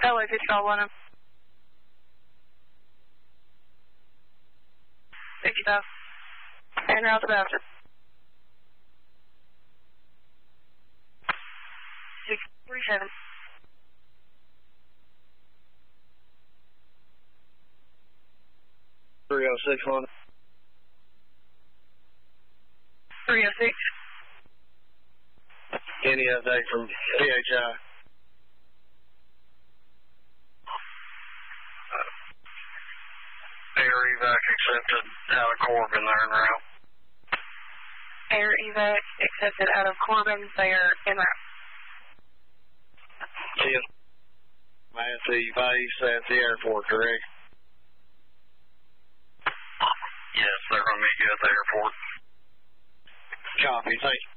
LA 55. 65. And route to Baptist. 637. 306 on. 306. Any update from PHI? Air evac accepted out of Corbin there en route. Air evac accepted out of Corbin. They are en route. 10. Massey base at the airport, correct? Yes, they're going to meet you at the airport. Copy. Thank you.